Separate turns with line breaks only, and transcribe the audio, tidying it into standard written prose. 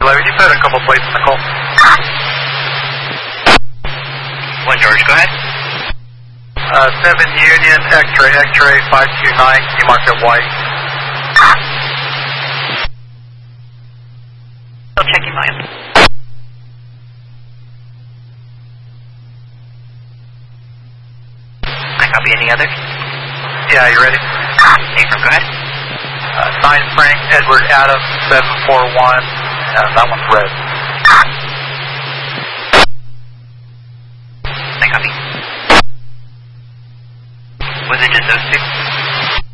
Would you put a couple plates in the call?
1 George, go ahead.
7 Union, X-ray, X-ray, 529, you mark it white.
Still checking line. I copy. Any others?
Yeah, you ready?
Affirm, go ahead.
9 Frank, Edward, Adam, 741, that one's red.